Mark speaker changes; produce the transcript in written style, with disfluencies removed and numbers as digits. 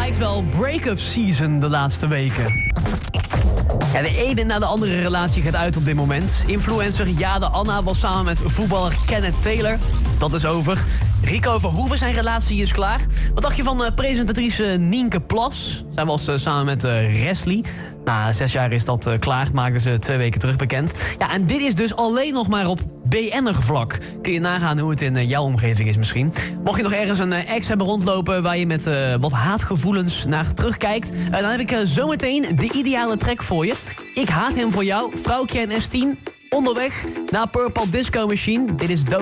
Speaker 1: lijkt wel break-up season de laatste weken. Ja, de ene na de andere relatie gaat uit op dit moment. Influencer Jade Anna was samen met voetballer Kenneth Taylor. Dat is over. Rico Verhoeven, zijn relatie is klaar. Wat dacht je van presentatrice Nienke Plas? Zij was samen met Resli. Na 6 jaar is dat klaar, maakten ze 2 weken terug bekend. Ja, en dit is dus alleen nog maar op BN'er vlak. Kun je nagaan hoe het in jouw omgeving is misschien. Mocht je nog ergens een ex hebben rondlopen waar je met wat haatgevoelens naar terugkijkt, dan heb ik zometeen de ideale track voor je. Ik haat hem voor jou, Vrouwtje en S10. Onderweg naar Purple Disco Machine. Dit is